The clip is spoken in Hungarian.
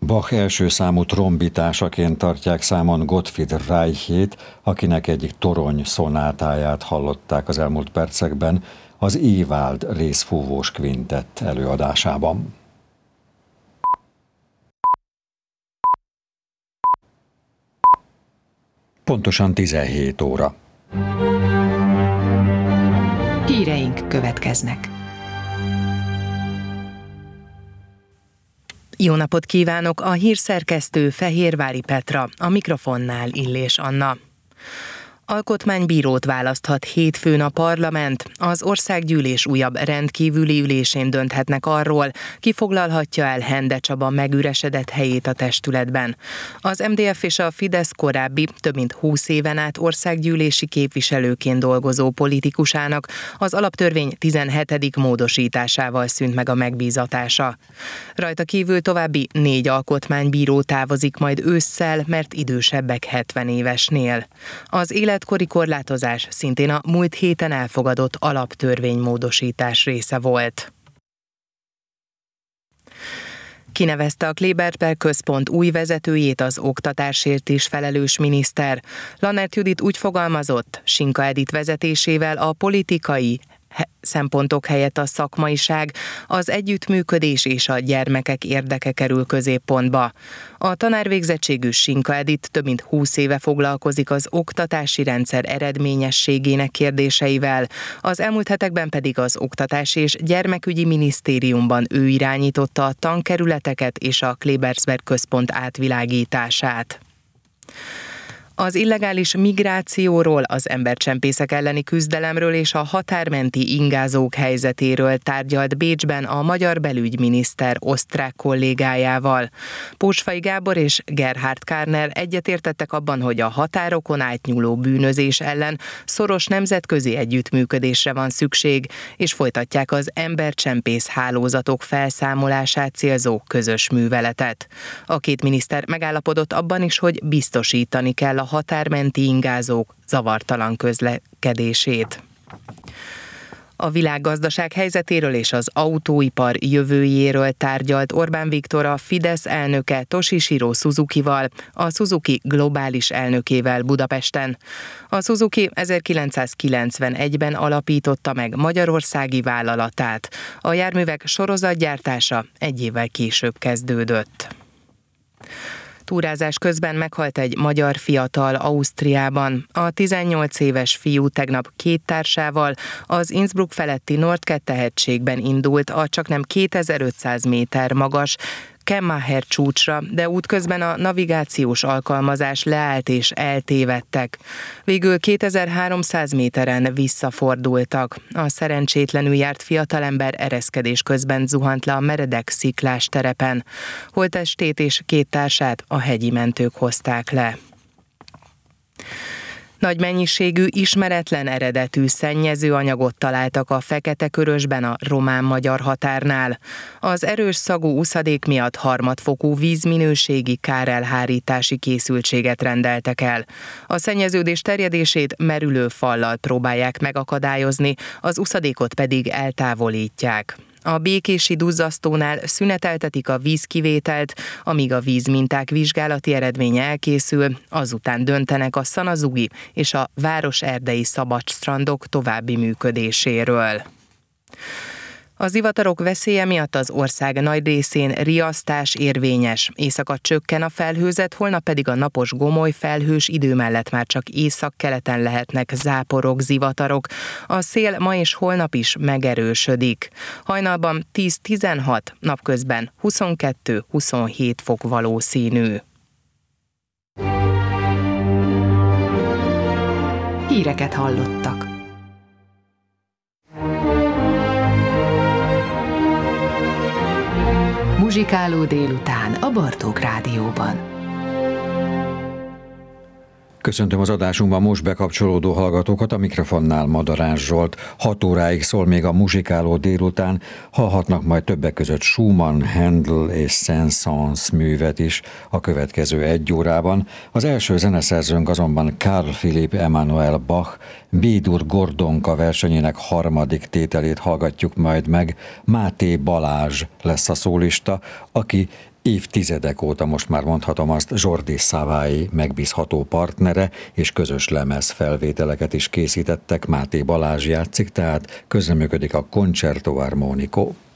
Bach első számú trombitásaként tartják számon Gottfried Reichét, akinek egyik torony szonátáját hallották az elmúlt percekben az Ewald részfúvós kvintett előadásában. Pontosan 17 óra. Híreink következnek. Jó napot kívánok! A hírszerkesztő Fehérvári Petra, a mikrofonnál Illés Anna. Alkotmánybírót választhat hétfőn a parlament. Az országgyűlés újabb rendkívüli ülésén dönthetnek arról, ki foglalhatja el Hende Csaba megüresedett helyét a testületben. Az MDF és a Fidesz korábbi, több mint 20 éven át országgyűlési képviselőként dolgozó politikusának az alaptörvény 17. módosításával szűnt meg a megbízatása. Rajta kívül további 4 alkotmánybíró távozik majd ősszel, mert idősebbek 70 évesnél. Az életkori korlátozás szintén a múlt héten elfogadott alaptörvénymódosítás része volt. Kinevezte a Klebersberg központ új vezetőjét az oktatásért is felelős miniszter. Lannert Judit úgy fogalmazott, Sinka Edit vezetésével a politikai szempontok helyett a szakmaiság, az együttműködés és a gyermekek érdeke kerül középpontba. A tanárvégzettségű Sinka Edit több mint 20 éve foglalkozik az oktatási rendszer eredményességének kérdéseivel, az elmúlt hetekben pedig az Oktatási és Gyermekügyi Minisztériumban ő irányította a tankerületeket és a Klebersberg központ átvilágítását. Az illegális migrációról, az embercsempészek elleni küzdelemről és a határmenti ingázók helyzetéről tárgyalt Bécsben a magyar belügyminiszter osztrák kollégájával. Pósfai Gábor és Gerhard Kárner egyetértettek abban, hogy a határokon átnyúló bűnözés ellen szoros nemzetközi együttműködésre van szükség, és folytatják az embercsempész hálózatok felszámolását célzó közös műveletet. A két miniszter megállapodott abban is, hogy biztosítani kell a határmenti ingázók zavartalan közlekedését. A világgazdaság helyzetéről és az autóipar jövőjéről tárgyalt Orbán Viktor a Fidesz elnöke Toshihiro Suzukival, a Suzuki globális elnökével Budapesten. A Suzuki 1991-ben alapította meg magyarországi vállalatát. A járművek sorozatgyártása 1 évvel később kezdődött. Túrázás közben meghalt egy magyar fiatal Ausztriában. A 18 éves fiú tegnap 2 társával az Innsbruck feletti Nordkette-hegységben indult a csaknem 2500 méter magas Kemmacher csúcsra, de útközben a navigációs alkalmazás leállt és eltévedtek. Végül 2300 méteren visszafordultak. A szerencsétlenül járt fiatalember ereszkedés közben zuhant le a meredek sziklás terepen. Holttestét és 2 társát a hegyi mentők hozták le. Nagy mennyiségű, ismeretlen eredetű szennyezőanyagot találtak a Fekete-Körösben a román-magyar határnál. Az erős szagú uszadék miatt harmadfokú vízminőségi kárelhárítási készültséget rendeltek el. A szennyeződés terjedését merülő fallal próbálják megakadályozni, az uszadékot pedig eltávolítják. A békési duzzasztónál szüneteltetik a vízkivételt, amíg a vízminták vizsgálati eredménye elkészül, azután döntenek a szanazugi és a városerdei szabadstrandok további működéséről. Az zivatarok veszélye miatt az ország nagy részén riasztás érvényes. Éjszaka csökken a felhőzet, holnap pedig a napos gomoly felhős idő mellett már csak északkeleten lehetnek záporok, zivatarok. A szél ma és holnap is megerősödik. Hajnalban 10-16, napközben 22-27 fok valószínű. Híreket hallottak. Muzsikáló délután a Bartók Rádióban. Köszöntöm az adásunkban most bekapcsolódó hallgatókat, a mikrofonnál Madarás Zsolt. 6 óráig szól még a muzsikáló délután, hallhatnak majd többek között Schumann, Handel és Saint-Saëns művet is a következő 1 órában. Az első zeneszerzőnk azonban Carl Philipp Emanuel Bach B-dur Gordonka versenyének 3. tételét hallgatjuk majd meg. Máté Balázs lesz a szólista, aki évtizedek óta, most már mondhatom azt, Jordi Savai megbízható partnere, és közös lemez felvételeket is készítettek. Máté Balázs játszik, tehát közreműködik a Concerto Armonico.